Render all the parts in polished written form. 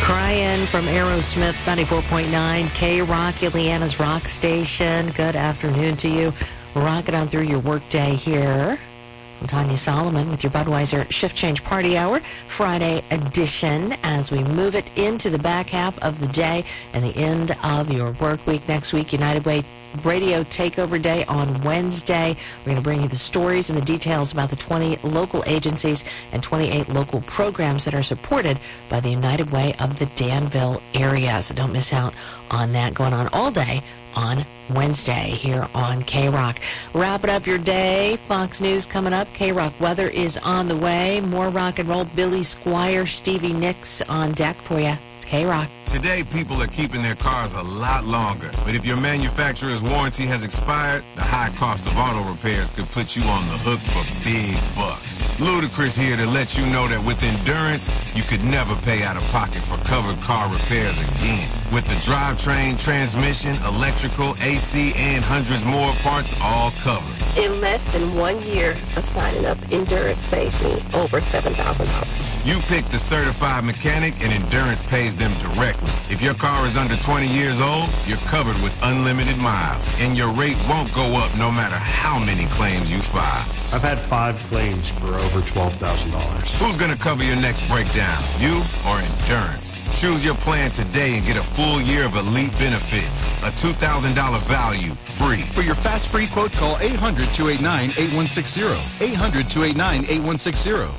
Crying from Aerosmith, 94.9 K-Rock, Ileana's Rock Station. Good afternoon to you. Rocking on through your workday here. I'm Tanya Solomon with your Budweiser Shift Change Party Hour, Friday edition, as we move it into the back half of the day and the end of your work week. Next week, United Way Radio Takeover Day on Wednesday. We're going to bring you the stories and the details about the 20 local agencies and 28 local programs that are supported by the United Way of the Danville area. So don't miss out on that, going on all day on Wednesday here on K-Rock. Wrapping up your day, Fox News coming up. K-Rock weather is on the way. More rock and roll. Billy Squire, Stevie Nicks on deck for you. It's K-Rock. Today, people are keeping their cars a lot longer. But if your manufacturer's warranty has expired, the high cost of auto repairs could put you on the hook for big bucks. Ludacris here to let you know that with Endurance, you could never pay out of pocket for covered car repairs again. With the drivetrain, transmission, electrical, AC, and hundreds more parts all covered. In less than 1 year of signing up, Endurance saved me over $7,000. You pick the certified mechanic, and Endurance pays them directly. If your car is under 20 years old, you're covered with unlimited miles, and your rate won't go up no matter how many claims you file. I've had 5 claims for over $12,000. Who's going to cover your next breakdown, you or Endurance? Choose your plan today and get a full year of elite benefits. A $2,000 value, free. For your fast free quote, call 800-289-8160. 800-289-8160.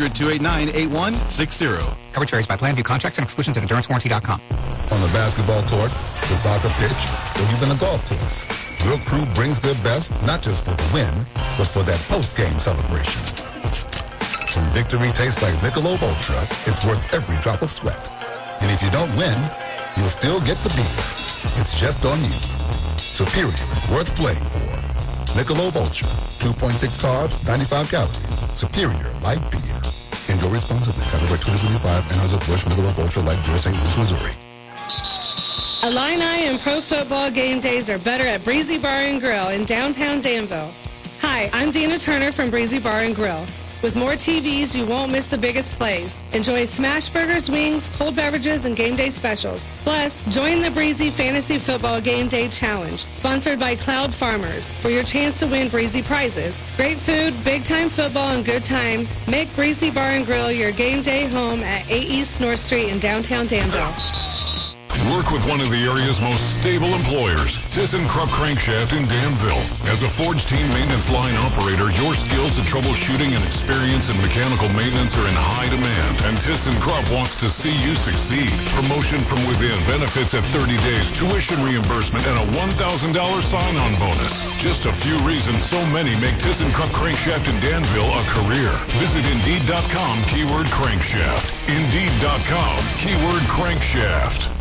800-289-8160. Coverage varies by plan. View contracts and exclusions at EnduranceWarranty.com. On the basketball court, the soccer pitch, or even a golf course, your crew brings their best not just for the win, but for that post-game celebration. When victory tastes like Michelob Ultra, it's worth every drop of sweat. And if you don't win, you'll still get the beer. It's just on you. Superior is worth playing for. Michelob Ultra, 2.6 carbs, 95 calories. Superior like beer. Enjoy responsibly. Copyright 2025. Anheuser-Busch Michelob Ultra Light Beer, St. Louis, Missouri. Illini and pro football game days are better at Breezy Bar and Grill in downtown Danville. Hi, I'm Dina Turner from Breezy Bar and Grill. With more TVs, you won't miss the biggest plays. Enjoy smash burgers, wings, cold beverages, and game day specials. Plus, join the Breezy Fantasy Football Game Day Challenge, sponsored by Cloud Farmers, for your chance to win Breezy prizes. Great food, big-time football, and good times. Make Breezy Bar and Grill your game day home at 8 East North Street in downtown Danville. Work with one of the area's most stable employers, ThyssenKrupp Crankshaft in Danville. As a Forge Team maintenance line operator, your skills at troubleshooting and experience in mechanical maintenance are in high demand, and ThyssenKrupp wants to see you succeed. Promotion from within, benefits at 30 days, tuition reimbursement, and a $1,000 sign-on bonus. Just a few reasons so many make ThyssenKrupp Crankshaft in Danville a career. Visit Indeed.com, keyword crankshaft. Indeed.com, keyword crankshaft.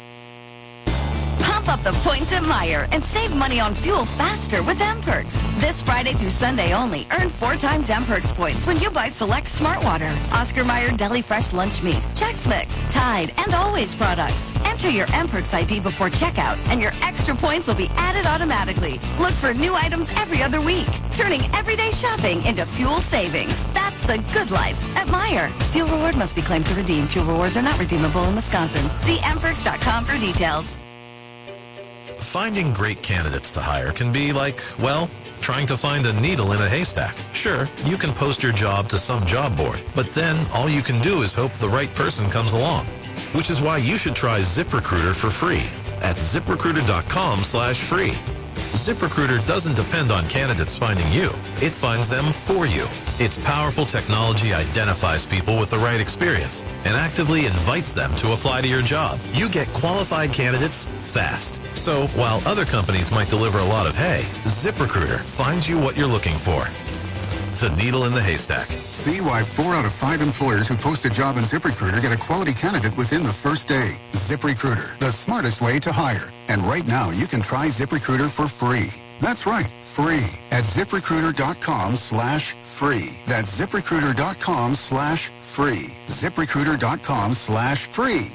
Pump up the points at Meijer and save money on fuel faster with M-Perks. This Friday through Sunday only, earn 4 times M-Perks points when you buy select Smart Water, Oscar Mayer Deli Fresh Lunch Meat, Chex Mix, Tide, and Always products. Enter your M-Perks ID before checkout, and your extra points will be added automatically. Look for new items every other week, turning everyday shopping into fuel savings. That's the good life at Meijer. Fuel reward must be claimed to redeem. Fuel rewards are not redeemable in Wisconsin. See mperks.com for details. Finding great candidates to hire can be like, well, trying to find a needle in a haystack. Sure, you can post your job to some job board, but then all you can do is hope the right person comes along. Which is why you should try ZipRecruiter for free at ZipRecruiter.com/free. ZipRecruiter doesn't depend on candidates finding you. It finds them for you. Its powerful technology identifies people with the right experience and actively invites them to apply to your job. You get qualified candidates fast. So while other companies might deliver a lot of hay, ZipRecruiter finds you what you're looking for. The needle in the haystack. See why 4 out of 5 employers who post a job in ZipRecruiter get a quality candidate within the first day. ZipRecruiter, the smartest way to hire. And right now, you can try ZipRecruiter for free. That's right, free at ZipRecruiter.com/free. That's ZipRecruiter.com/free. ZipRecruiter.com/free.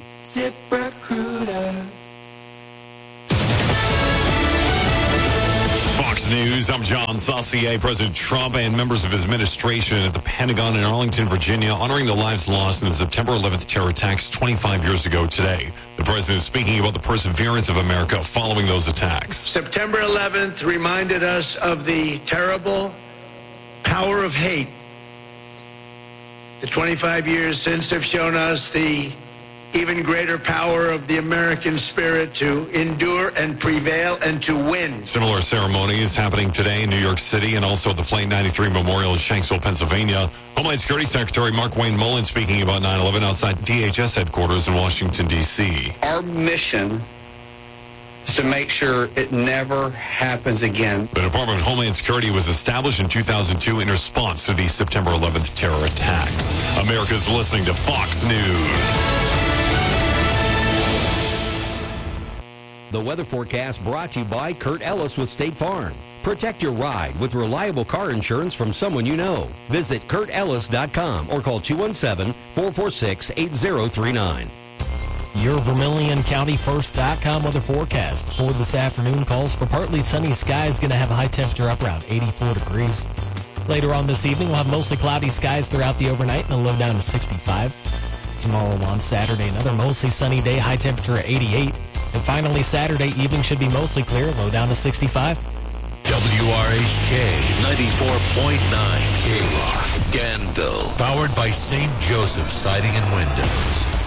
ZipRecruiter. Fox News. I'm John Saucier. President Trump and members of his administration at the Pentagon in Arlington, Virginia, honoring the lives lost in the September 11th terror attacks 25 years ago today. The president is speaking about the perseverance of America following those attacks. September 11th reminded us of the terrible power of hate. The 25 years since have shown us the even greater power of the American spirit to endure and prevail and to win. Similar ceremonies happening today in New York City and also at the Flight 93 Memorial in Shanksville, Pennsylvania. Homeland Security Secretary Markwayne Mullin speaking about 9/11 outside DHS headquarters in Washington, D.C. Our mission is to make sure it never happens again. The Department of Homeland Security was established in 2002 in response to the September 11th terror attacks. America's listening to Fox News. The weather forecast brought to you by Kurt Ellis with State Farm. Protect your ride with reliable car insurance from someone you know. Visit KurtEllis.com or call 217-446-8039. Your Vermilion County First.com weather forecast for this afternoon calls for partly sunny skies, going to have a high temperature up around 84 degrees. Later on this evening, we'll have mostly cloudy skies throughout the overnight and a low down to 65. Tomorrow on Saturday, another mostly sunny day, high temperature at 88. And finally, Saturday evening should be mostly clear, low down to 65. WRHK 94.9 K-Rock, Danville. Powered by St. Joseph Siding and Windows.